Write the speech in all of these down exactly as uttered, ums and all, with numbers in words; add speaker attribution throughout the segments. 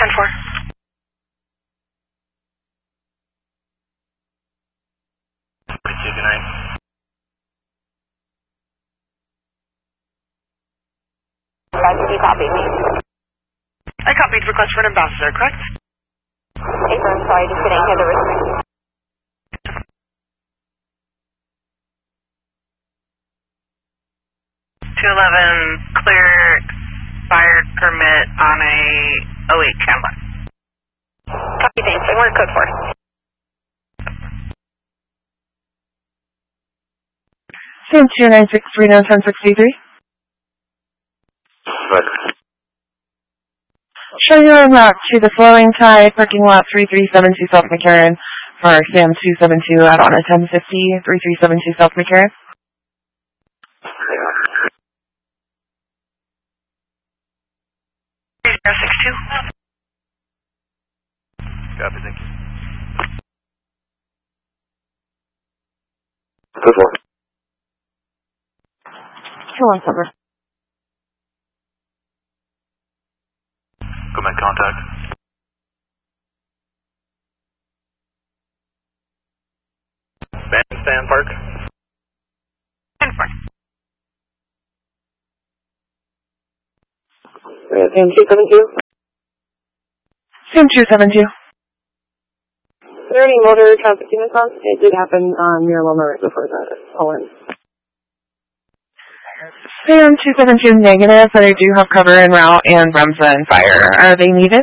Speaker 1: ten four.
Speaker 2: Good night.
Speaker 3: Did you copy me?
Speaker 1: I copied request for an ambassador, correct?
Speaker 3: Hey, sir, I'm sorry, just didn't hear the response.
Speaker 1: two eleven, clear expired permit on a oh eight Chandler.
Speaker 3: Copy, thanks. And we're code four.
Speaker 4: Sam two nine six three nine ten sixty-three.
Speaker 2: Right.
Speaker 4: Show you en route to the Flowing Tide parking lot three three seven two South McCarran for Sam two seven two out on a ten fifty, three three seven two South McCarran.
Speaker 1: three zero six two.
Speaker 2: Copy, thank you. Good one.
Speaker 4: Two one seven.
Speaker 2: Go make contact. Bandstand Park.
Speaker 1: ten four.
Speaker 3: Sam two seven two.
Speaker 4: Sam two seven two.
Speaker 3: Is there any motor traffic units on? It did happen on Miraloma right before that. All in.
Speaker 4: Sam two seven two negative, but I do have cover en route and Remsa and fire. Are they needed?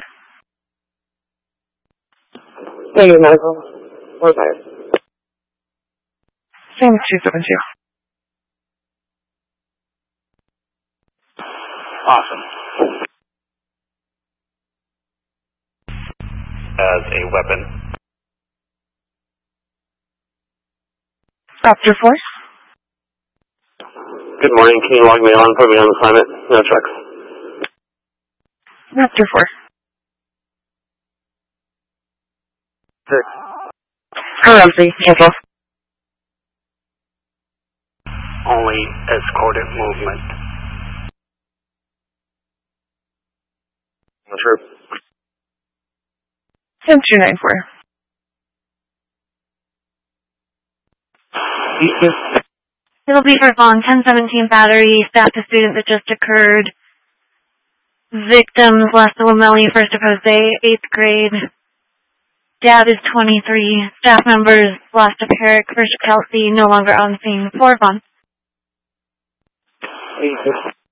Speaker 3: Negative medical. Or fire.
Speaker 4: Sam two seven two.
Speaker 2: Awesome. As a weapon.
Speaker 4: Raptor Force.
Speaker 2: Good morning. Can you log me on? Put me on assignment. No trucks.
Speaker 4: Raptor Force.
Speaker 2: Six.
Speaker 4: Ramsey, cancel.
Speaker 2: Only escorted movement. True.
Speaker 4: Sam two nine four.
Speaker 5: It'll be for Vaughn, ten seventeen battery, staff to student that just occurred. Victims, last to Lamelli, first of Jose, eighth grade. Dad is twenty-three. Staff members, last of Herrick, first of Kelsey, no longer on scene. For Vaughn.
Speaker 2: eighty-six.